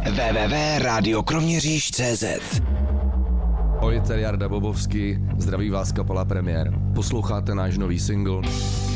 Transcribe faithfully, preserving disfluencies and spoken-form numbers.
w w w tečka rádio kroměříž tečka cé zet. Ahoj, tady Jarda Bobovský, zdraví vás kapela Premiér. Posloucháte náš nový single